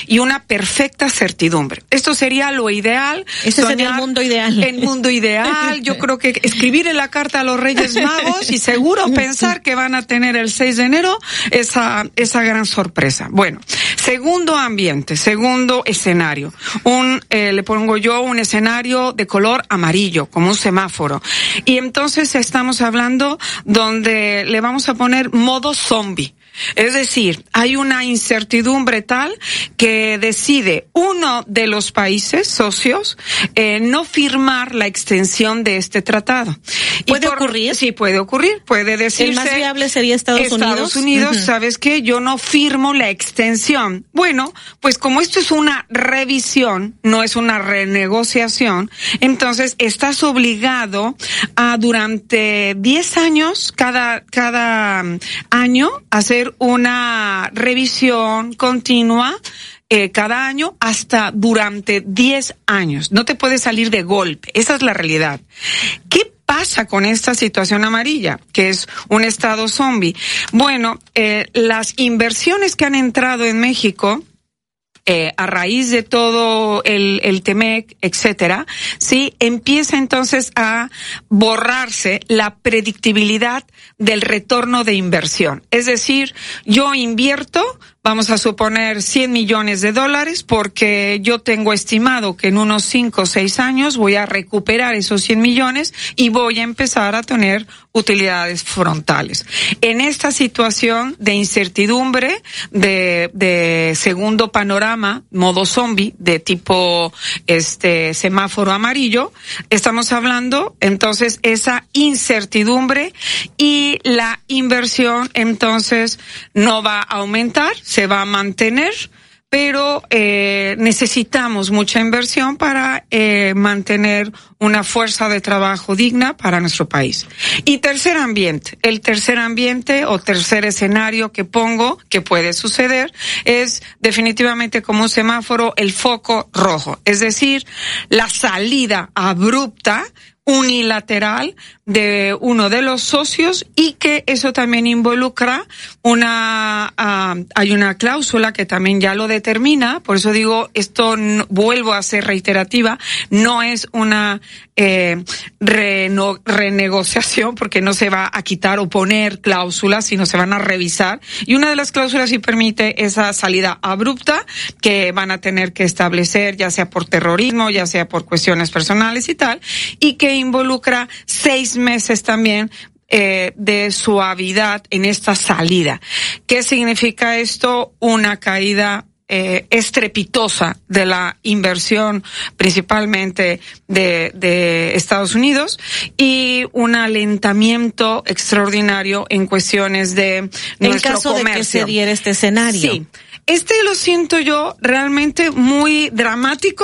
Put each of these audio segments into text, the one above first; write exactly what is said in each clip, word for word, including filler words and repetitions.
y una perfecta certidumbre. Esto sería lo ideal. Ese sería el mundo ideal. El mundo ideal. Yo creo que escribirle la carta a los Reyes Magos y seguro pensar que van a tener el seis de enero esa, esa gran sorpresa. Bueno, segundo ambiente, segundo escenario. Un, eh, le pongo yo un escenario de color amarillo, como un semáforo. Y entonces estamos hablando donde le vamos a poner modo zombie. Es decir, hay una incertidumbre tal que decide uno de los países socios eh, no firmar la extensión de este tratado. ¿Puede y por, ocurrir? Sí, puede ocurrir. Puede decirse. ¿El más viable sería Estados, Estados Unidos? Estados Unidos, uh-huh. ¿Sabes qué? Yo no firmo la extensión. Bueno, pues como esto es una revisión, no es una renegociación, entonces estás obligado a durante diez años, cada, cada año, hacer una revisión continua eh, cada año hasta durante diez años. No te puedes salir de golpe. Esa es la realidad. ¿Qué pasa con esta situación amarilla, que es un estado zombie? Bueno, eh, las inversiones que han entrado en México, Eh, a raíz de todo el, el T-M E C, etcétera, sí, empieza entonces a borrarse la predictibilidad del retorno de inversión. Es decir, yo invierto, vamos a suponer cien millones de dólares, porque yo tengo estimado que en unos cinco o seis años voy a recuperar esos cien millones y voy a empezar a tener utilidades frontales. En esta situación de incertidumbre, de, de segundo panorama, modo zombie, de tipo este semáforo amarillo, estamos hablando entonces esa incertidumbre y la inversión entonces no va a aumentar, se va a mantener, pero eh, necesitamos mucha inversión para eh, mantener una fuerza de trabajo digna para nuestro país. Y tercer ambiente, el tercer ambiente o tercer escenario que pongo, que puede suceder, es definitivamente como un semáforo el foco rojo, es decir, la salida abrupta, unilateral de uno de los socios, y que eso también involucra una, uh, hay una cláusula que también ya lo determina, por eso digo, esto no, vuelvo a ser reiterativa, no es una eh, reno, renegociación, porque no se va a quitar o poner cláusulas, sino se van a revisar, y una de las cláusulas sí permite esa salida abrupta que van a tener que establecer, ya sea por terrorismo, ya sea por cuestiones personales y tal, y que involucra seis meses también eh, de suavidad en esta salida. ¿Qué significa esto? Una caída eh, estrepitosa de la inversión, principalmente de, de Estados Unidos, y un alentamiento extraordinario en cuestiones de nuestro caso comercio. De que se diera este escenario. Sí. Este lo siento yo realmente muy dramático.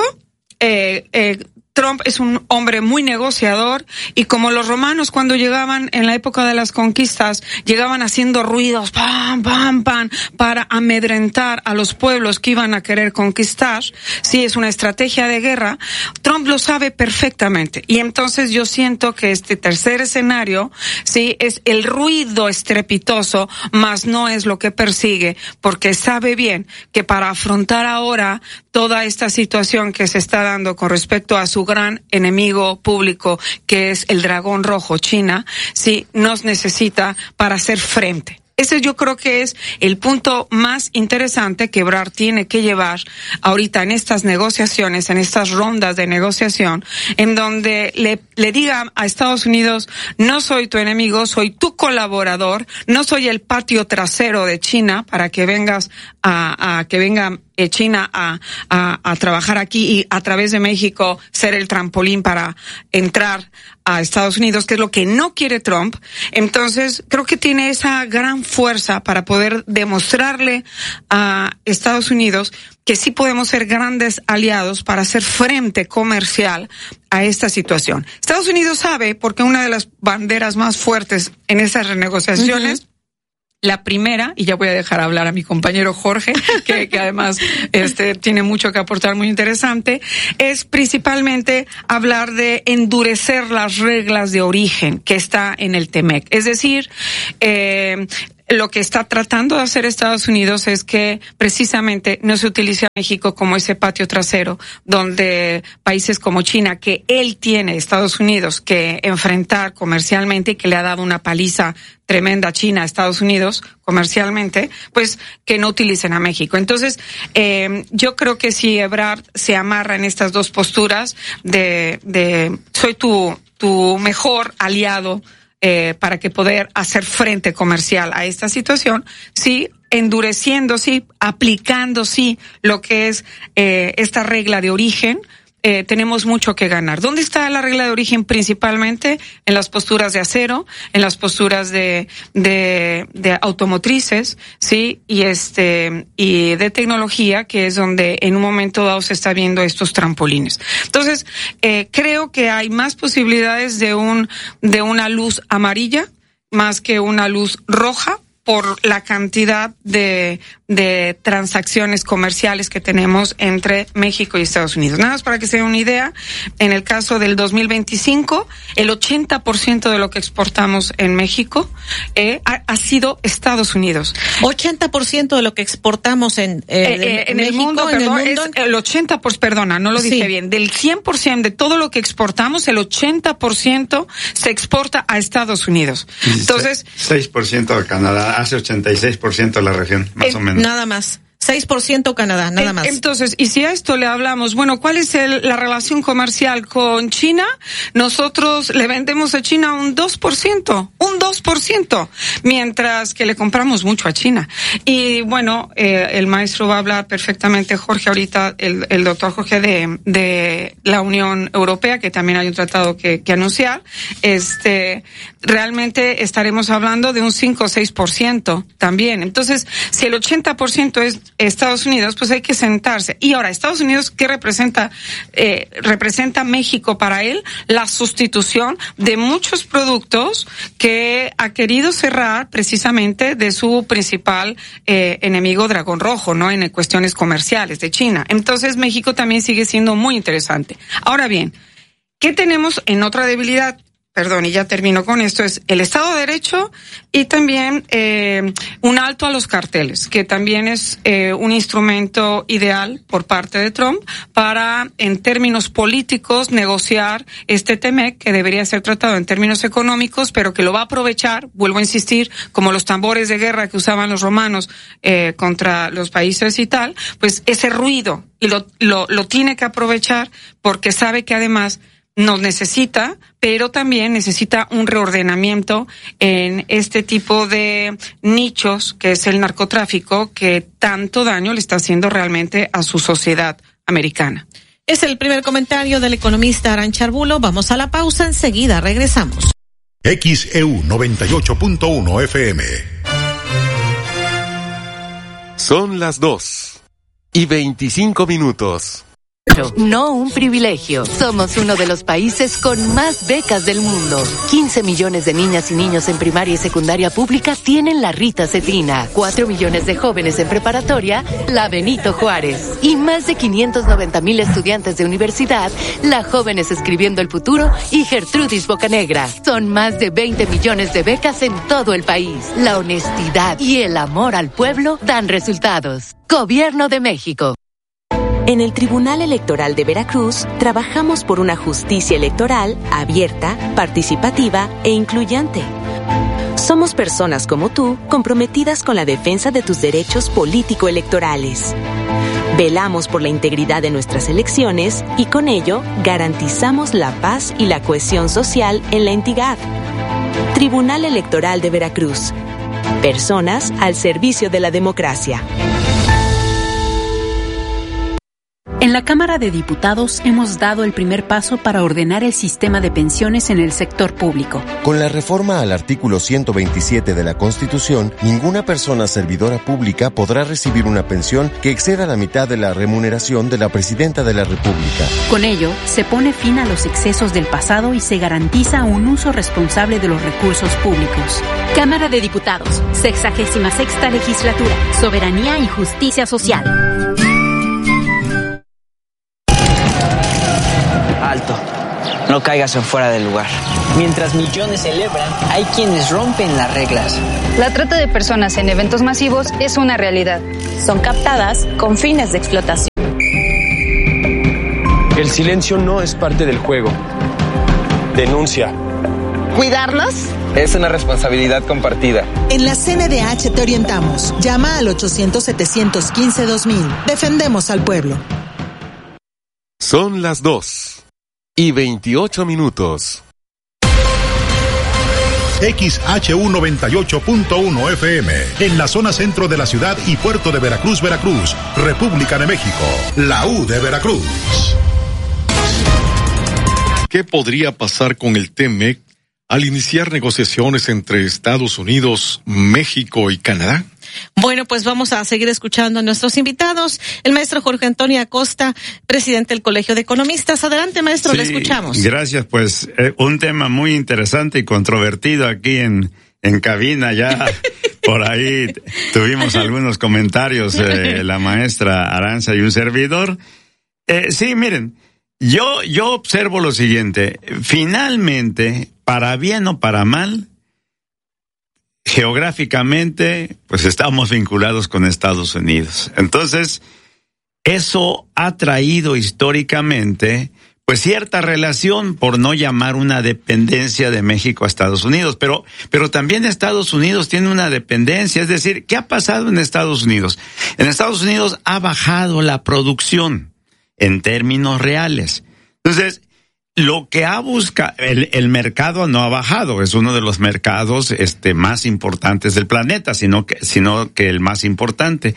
Eh, eh, Trump es un hombre muy negociador, y como los romanos cuando llegaban en la época de las conquistas, llegaban haciendo ruidos, pam, pam, pam, para amedrentar a los pueblos que iban a querer conquistar. Sí, es una estrategia de guerra. Trump lo sabe perfectamente, y entonces yo siento que este tercer escenario, sí, es el ruido estrepitoso, mas no es lo que persigue, porque sabe bien que para afrontar ahora toda esta situación que se está dando con respecto a su gran enemigo público, que es el dragón rojo, China, sí, nos necesita para hacer frente. Ese yo creo que es el punto más interesante que Ebrard tiene que llevar ahorita en estas negociaciones, en estas rondas de negociación, en donde le, le diga a Estados Unidos, no soy tu enemigo, soy tu colaborador, no soy el patio trasero de China para que vengas a, a que venga China a, a, a trabajar aquí y a través de México ser el trampolín para entrar a Estados Unidos, que es lo que no quiere Trump. Entonces, creo que tiene esa gran fuerza para poder demostrarle a Estados Unidos que sí podemos ser grandes aliados para hacer frente comercial a esta situación. Estados Unidos sabe, porque una de las banderas más fuertes en esas renegociaciones, uh-huh. La primera, y ya voy a dejar hablar a mi compañero Jorge, que, que además este tiene mucho que aportar, muy interesante, es principalmente hablar de endurecer las reglas de origen que está en el T-M E C. Es decir, eh, lo que está tratando de hacer Estados Unidos es que precisamente no se utilice a México como ese patio trasero donde países como China, que él tiene, Estados Unidos, que enfrentar comercialmente y que le ha dado una paliza tremenda a China, a Estados Unidos, comercialmente, pues que no utilicen a México. Entonces, eh, yo creo que si Ebrard se amarra en estas dos posturas de, de soy tu, tu mejor aliado, Eh, para que poder hacer frente comercial a esta situación, sí, endureciendo, sí, aplicando, sí, lo que es eh, esta regla de origen, eh, tenemos mucho que ganar. ¿Dónde está la regla de origen? Principalmente en las posturas de acero, en las posturas de, de, de automotrices, sí, y este, y de tecnología, que es donde en un momento dado se está viendo estos trampolines. Entonces, eh, creo que hay más posibilidades de un, de una luz amarilla, más que una luz roja, por la cantidad de, de transacciones comerciales que tenemos entre México y Estados Unidos. Nada más para que se den una idea, en el caso del dos mil veinticinco, el ochenta por ciento de lo que exportamos en México eh, ha, ha sido Estados Unidos. ochenta por ciento de lo que exportamos en, eh, eh, eh, en México, el mundo, en perdón, el mundo. Es el ochenta por ciento, perdona, no lo dije Sí. bien, del cien por ciento de todo lo que exportamos, el ochenta por ciento se exporta a Estados Unidos. Entonces, seis por ciento de Canadá, hace ochenta y seis por ciento de la región, más eh, o menos. Nada más. seis por ciento Canadá, nada más. Entonces, y si a esto le hablamos, bueno, ¿cuál es el, la relación comercial con China? Nosotros le vendemos a China un dos por ciento, un dos por ciento, mientras que le compramos mucho a China. Y bueno, eh, el maestro va a hablar perfectamente, Jorge, ahorita, el, el doctor Jorge de, de la Unión Europea, que también hay un tratado que, que anunciar. Este, realmente estaremos hablando de un cinco o seis por ciento también. Entonces, si el ochenta por ciento es Estados Unidos, pues hay que sentarse. Y ahora, Estados Unidos, ¿qué representa? Eh, representa México para él la sustitución de muchos productos que ha querido cerrar precisamente de su principal eh, enemigo Dragón Rojo, ¿no? En cuestiones comerciales de China. Entonces, México también sigue siendo muy interesante. Ahora bien, ¿qué tenemos en otra debilidad? Perdón, y ya termino con esto, es el Estado de Derecho y también eh, un alto a los carteles, que también es eh, un instrumento ideal por parte de Trump para, en términos políticos, negociar este T M E C, que debería ser tratado en términos económicos, pero que lo va a aprovechar, vuelvo a insistir, como los tambores de guerra que usaban los romanos eh, contra los países y tal, pues ese ruido, y lo, lo, lo tiene que aprovechar porque sabe que además nos necesita, pero también necesita un reordenamiento en este tipo de nichos que es el narcotráfico, que tanto daño le está haciendo realmente a su sociedad americana. Es el primer comentario del economista Arancha Arbulo. Vamos a la pausa, enseguida regresamos. X E U noventa y ocho punto uno F M. Son las dos y veinticinco minutos. No un privilegio. Somos uno de los países con más becas del mundo. quince millones de niñas y niños en primaria y secundaria pública tienen la Rita Cetina. cuatro millones de jóvenes en preparatoria, la Benito Juárez. Y más de quinientos noventa mil estudiantes de universidad, la Jóvenes Escribiendo el Futuro y Gertrudis Bocanegra. Son más de veinte millones de becas en todo el país. La honestidad y el amor al pueblo dan resultados. Gobierno de México. En el Tribunal Electoral de Veracruz trabajamos por una justicia electoral abierta, participativa e incluyente. Somos personas como tú comprometidas con la defensa de tus derechos político-electorales. Velamos por la integridad de nuestras elecciones y con ello garantizamos la paz y la cohesión social en la entidad. Tribunal Electoral de Veracruz. Personas al servicio de la democracia. En la Cámara de Diputados hemos dado el primer paso para ordenar el sistema de pensiones en el sector público. Con la reforma al artículo ciento veintisiete de la Constitución, ninguna persona servidora pública podrá recibir una pensión que exceda la mitad de la remuneración de la Presidenta de la República. Con ello, se pone fin a los excesos del pasado y se garantiza un uso responsable de los recursos públicos. Cámara de Diputados, sexagésima sexta legislatura, soberanía y justicia social. Alto. no caigas en fuera del lugar. Mientras millones celebran, hay quienes rompen las reglas. La trata de personas en eventos masivos es una realidad. Son captadas con fines de explotación. El silencio no es parte del juego. Denuncia. ¿Cuidarnos? Es una responsabilidad compartida. En la C N D H te orientamos. Llama al ochocientos, setecientos quince, dos mil. Defendemos al pueblo. Son las dos y veintiocho minutos. X H U noventa y ocho punto uno F M, en la zona centro de la ciudad y puerto de Veracruz, Veracruz, República de México, la U de Veracruz. ¿Qué podría pasar con el T M E C al iniciar negociaciones entre Estados Unidos, México y Canadá? Bueno, pues vamos a seguir escuchando a nuestros invitados. El maestro Jorge Antonio Acosta, presidente del Colegio de Economistas. Adelante, maestro, sí, le escuchamos. Gracias, pues eh, un tema muy interesante y controvertido aquí en, en cabina. Ya por ahí tuvimos algunos comentarios, eh, la maestra Arantxa y un servidor. Eh, sí, miren, yo, yo observo lo siguiente. Finalmente, para bien o para mal, geográficamente, pues estamos vinculados con Estados Unidos. Entonces, eso ha traído históricamente, pues cierta relación, por no llamar una dependencia de México a Estados Unidos, pero, pero también Estados Unidos tiene una dependencia. Es decir, ¿qué ha pasado en Estados Unidos? En Estados Unidos ha bajado la producción en términos reales. Entonces, lo que ha buscado, el, el mercado no ha bajado, es uno de los mercados este más importantes del planeta, sino que, sino que el más importante.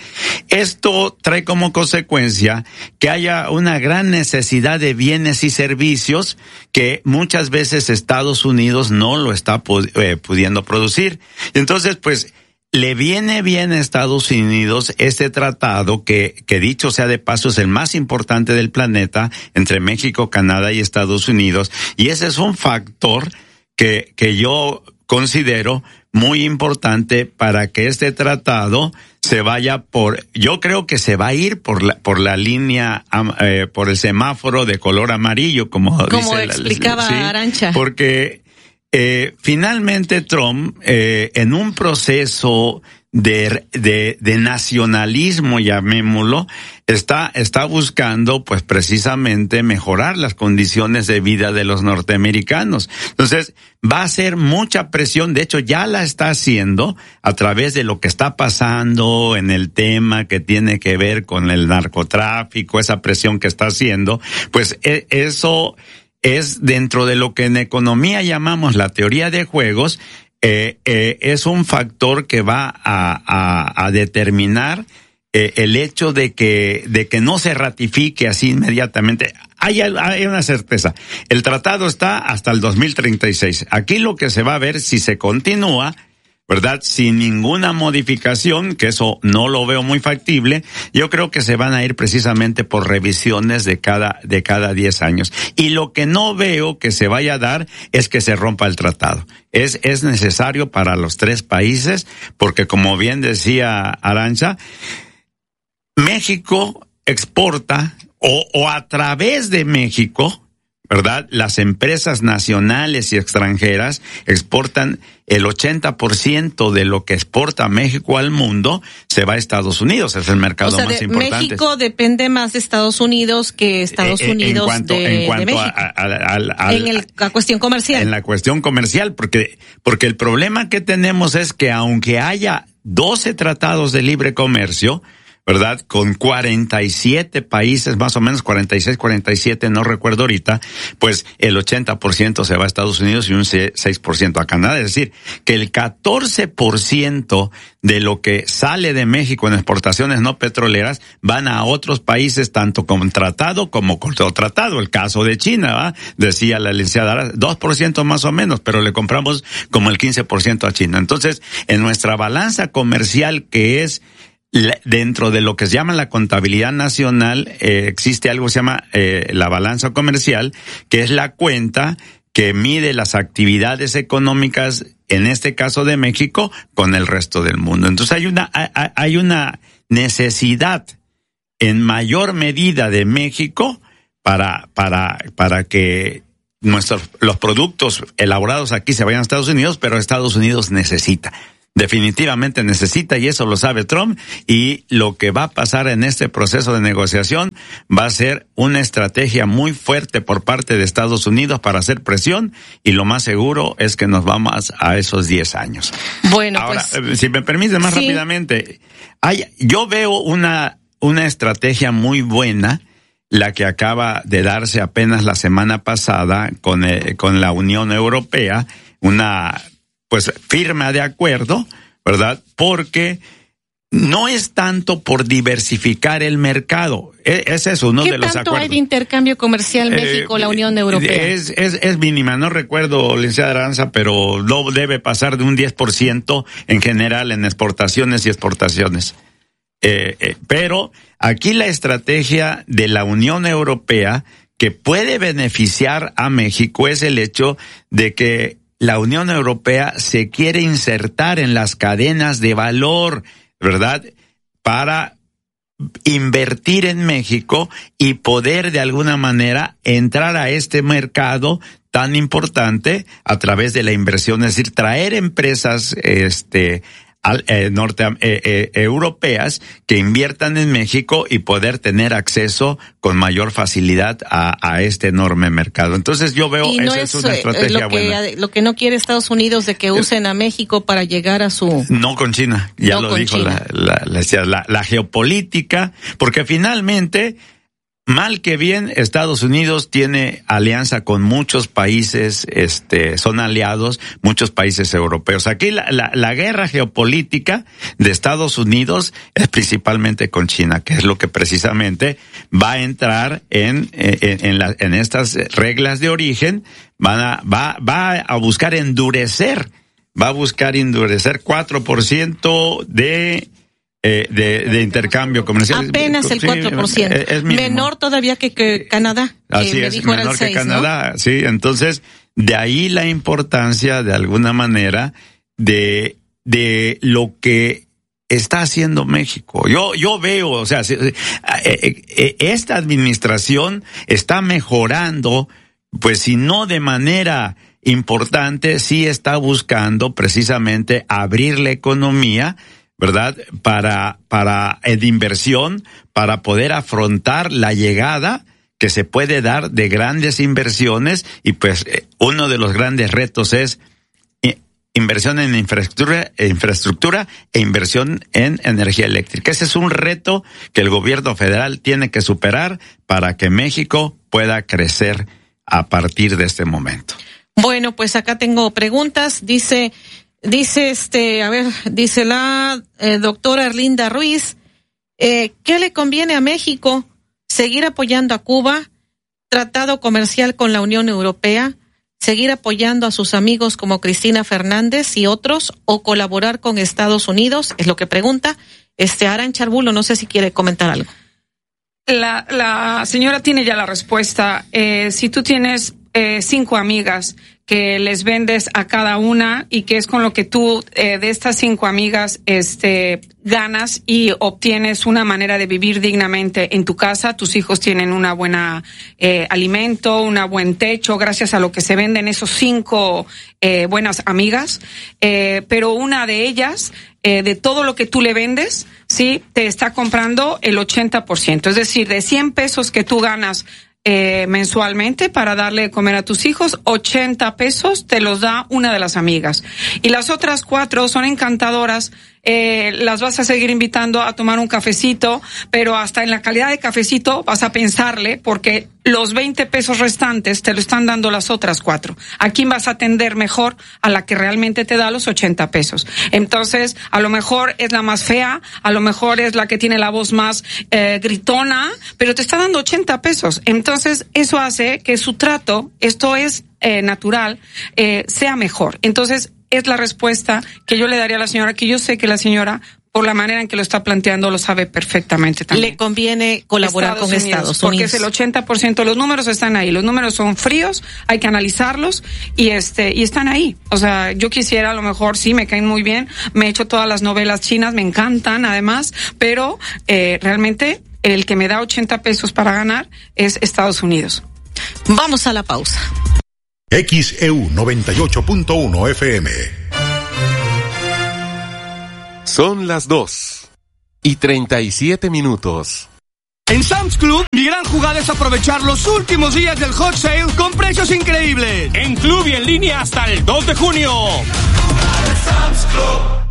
Esto trae como consecuencia que haya una gran necesidad de bienes y servicios que muchas veces Estados Unidos no lo está eh, pudiendo producir. Entonces, pues, le viene bien a Estados Unidos este tratado que, que dicho sea de paso es el más importante del planeta entre México, Canadá y Estados Unidos. Y ese es un factor que, que yo considero muy importante para que este tratado se vaya por, yo creo que se va a ir por la, por la línea, eh, por el semáforo de color amarillo, como, como dice explicaba la, sí, Arantxa. Porque Eh, finalmente Trump, eh, en un proceso de, de, de nacionalismo, llamémoslo, está, está buscando, pues, precisamente mejorar las condiciones de vida de los norteamericanos. Entonces, va a hacer mucha presión, de hecho, ya la está haciendo a través de lo que está pasando en el tema que tiene que ver con el narcotráfico, esa presión que está haciendo, pues, eh, eso es dentro de lo que en economía llamamos la teoría de juegos, eh, eh, es un factor que va a, a, a determinar eh, el hecho de que, de que no se ratifique así inmediatamente. Hay, hay una certeza. El tratado está hasta el dos mil treinta y seis. Aquí lo que se va a ver si se continúa, ¿verdad? Sin ninguna modificación, que eso no lo veo muy factible. Yo creo que se van a ir precisamente por revisiones de cada, de cada diez años. Y lo que no veo que se vaya a dar es que se rompa el tratado. Es, es necesario para los tres países, porque como bien decía Arantxa, México exporta, o, o a través de México, ¿verdad? Las empresas nacionales y extranjeras exportan el ochenta por ciento de lo que exporta México al mundo, se va a Estados Unidos, es el mercado o sea, más de, importante. México depende más de Estados Unidos que Estados eh, Unidos en cuanto, de, en cuanto de México. A, a, a, a, en el, la cuestión comercial. En la cuestión comercial, porque, porque el problema que tenemos es que aunque haya doce tratados de libre comercio, ¿verdad? Con cuarenta y siete países, más o menos cuarenta y seis, cuarenta y siete, no recuerdo ahorita, pues el ochenta por ciento se va a Estados Unidos y un seis por ciento a Canadá. Es decir, que el catorce por ciento de lo que sale de México en exportaciones no petroleras van a otros países, tanto con tratado como con tratado. El caso de China, ¿va? Decía la licenciada, dos por ciento más o menos, pero le compramos como el quince por ciento a China. Entonces, en nuestra balanza comercial, que es dentro de lo que se llama la contabilidad nacional, eh, existe algo que se llama eh, la balanza comercial, que es la cuenta que mide las actividades económicas, en este caso de México, con el resto del mundo. Entonces hay una, hay, hay una necesidad en mayor medida de México para, para, para que nuestros, los productos elaborados aquí se vayan a Estados Unidos, pero Estados Unidos necesita. Definitivamente necesita, y eso lo sabe Trump, y lo que va a pasar en este proceso de negociación va a ser una estrategia muy fuerte por parte de Estados Unidos para hacer presión, y lo más seguro es que nos vamos a esos diez años. Bueno, ahora, pues, si me permite más sí. rápidamente, hay, yo veo una, una estrategia muy buena, la que acaba de darse apenas la semana pasada con, eh, con la Unión Europea, una pues firma de acuerdo, ¿verdad? Porque no es tanto por diversificar el mercado. Ese es uno de los acuerdos. ¿Qué tanto hay de intercambio comercial México, eh, la Unión Europea? Es, es, es mínima, no recuerdo, licenciada Aranza, pero no debe pasar de un diez por ciento en general en exportaciones y exportaciones. Eh, eh, pero aquí la estrategia de la Unión Europea que puede beneficiar a México es el hecho de que la Unión Europea se quiere insertar en las cadenas de valor, ¿verdad? Para invertir en México y poder de alguna manera entrar a este mercado tan importante a través de la inversión, es decir, traer empresas este Eh, norte eh, eh, europeas que inviertan en México y poder tener acceso con mayor facilidad a, a este enorme mercado. Entonces yo veo y no esa es, es una estrategia lo que, buena. Lo que no quiere Estados Unidos de que usen a México para llegar a su... No con China, ya no lo dijo la, la, la, la, la geopolítica, porque finalmente, mal que bien, Estados Unidos tiene alianza con muchos países, este, son aliados, muchos países europeos. Aquí la, la, la guerra geopolítica de Estados Unidos es principalmente con China, que es lo que precisamente va a entrar en, en, en, la, en estas reglas de origen, van a, va, va a buscar endurecer, va a buscar endurecer cuatro por ciento de, Eh, de, de intercambio comercial. Apenas el cuatro por ciento. Sí, es, es menor todavía que, que Canadá. Así que es, me dijo menor era el que seis, Canadá, ¿no? sí. Entonces, de ahí la importancia, de alguna manera, de, de lo que está haciendo México. Yo, yo veo, o sea, esta administración está mejorando, pues si no de manera importante, sí está buscando precisamente abrir la economía, ¿verdad? Para, para, de inversión, para poder afrontar la llegada que se puede dar de grandes inversiones, y pues uno de los grandes retos es inversión en infraestructura, infraestructura e inversión en energía eléctrica. Ese es un reto que el gobierno federal tiene que superar para que México pueda crecer a partir de este momento. Bueno, pues acá tengo preguntas. Dice... Dice este, a ver, dice la eh, doctora Erlinda Ruiz, eh, ¿qué le conviene a México? ¿Seguir apoyando a Cuba? ¿Tratado comercial con la Unión Europea? ¿Seguir apoyando a sus amigos como Cristina Fernández y otros? ¿O colaborar con Estados Unidos? Es lo que pregunta. Este, Aran Charbulo, no sé si quiere comentar algo. La, la señora tiene ya la respuesta. Eh, si tú tienes eh, cinco amigas que les vendes a cada una y que es con lo que tú eh, de estas cinco amigas este ganas y obtienes una manera de vivir dignamente en tu casa, tus hijos tienen una buena eh, alimento, una buen techo gracias a lo que se venden esos cinco eh, buenas amigas, eh, pero una de ellas eh, de todo lo que tú le vendes, sí, te está comprando el ochenta por ciento, es decir, de cien pesos que tú ganas Eh, mensualmente para darle de comer a tus hijos, ochenta pesos te los da una de las amigas. Y las otras cuatro son encantadoras, eh, las vas a seguir invitando a tomar un cafecito, pero hasta en la calidad de cafecito vas a pensarle, porque los veinte pesos restantes te lo están dando las otras cuatro. ¿A quién vas a atender mejor? A la que realmente te da los ochenta pesos. Entonces, a lo mejor es la más fea, a lo mejor es la que tiene la voz más eh, gritona, pero te está dando ochenta pesos. Entonces, eso hace que su trato, esto es eh, natural, eh, sea mejor. Entonces, es la respuesta que yo le daría a la señora, que yo sé que la señora, por la manera en que lo está planteando, lo sabe perfectamente también. Le conviene colaborar Estados con Unidos, Estados Unidos. Porque es el ochenta por ciento, los números están ahí, los números son fríos, hay que analizarlos y este y están ahí. O sea, yo quisiera, a lo mejor sí, me caen muy bien, me he hecho todas las novelas chinas, me encantan además, pero eh, realmente el que me da ochenta pesos para ganar es Estados Unidos. Vamos a la pausa. X E U noventa y ocho punto uno F M. Son las dos y treinta y siete minutos. En Sam's Club, mi gran jugada es aprovechar los últimos días del hot sale con precios increíbles. En club y en línea hasta el dos de junio. Sam's Club.